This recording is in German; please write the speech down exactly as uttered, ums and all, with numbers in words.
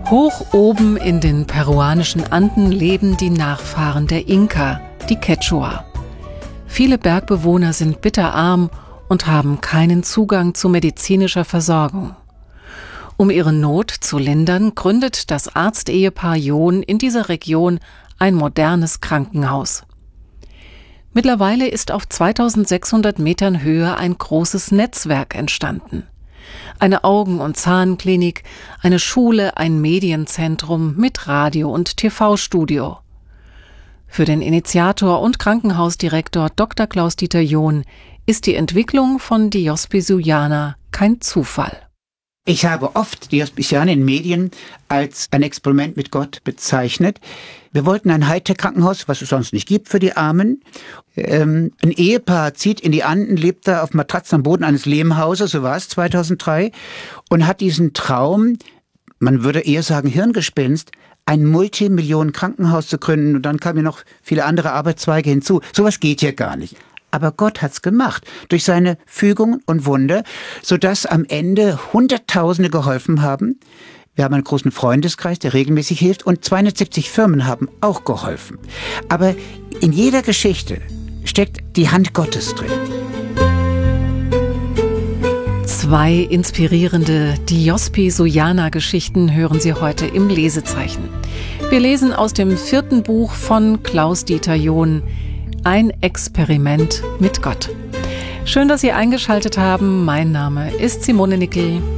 Hoch oben in den peruanischen Anden leben die Nachfahren der Inka, die Quechua. Viele Bergbewohner sind bitterarm und haben keinen Zugang zu medizinischer Versorgung. Um ihre Not zu lindern, gründet das Arztehepaar John in dieser Region ein modernes Krankenhaus. Mittlerweile ist auf zweitausendsechshundert Metern Höhe ein großes Netzwerk entstanden. Eine Augen- und Zahnklinik, eine Schule, ein Medienzentrum mit Radio- und T V-Studio. Für den Initiator und Krankenhausdirektor Doktor Klaus-Dieter John ist die Entwicklung von Diospy-Sullana kein Zufall. Ich habe oft Diospy-Sullana in Medien als ein Experiment mit Gott bezeichnet. Wir wollten ein Hightech-Krankenhaus, was es sonst nicht gibt, für die Armen. Ähm, ein Ehepaar zieht in die Anden, lebt da auf Matratzen am Boden eines Lehmhauses, so war es zweitausenddrei, und hat diesen Traum, man würde eher sagen Hirngespinst, ein Multimillionen-Krankenhaus zu gründen. Und dann kamen ja noch viele andere Arbeitszweige hinzu. Sowas geht ja gar nicht. Aber Gott hat's gemacht, durch seine Fügungen und Wunder, sodass am Ende Hunderttausende geholfen haben. Wir haben einen großen Freundeskreis, der regelmäßig hilft, und zweihundertsiebzig Firmen haben auch geholfen. Aber in jeder Geschichte steckt die Hand Gottes drin. Zwei inspirierende Diospy-Sullana-Geschichten hören Sie heute im Lesezeichen. Wir lesen aus dem vierten Buch von Klaus-Dieter John, Ein Experiment mit Gott. Schön, dass Sie eingeschaltet haben. Mein Name ist Simone Nickel.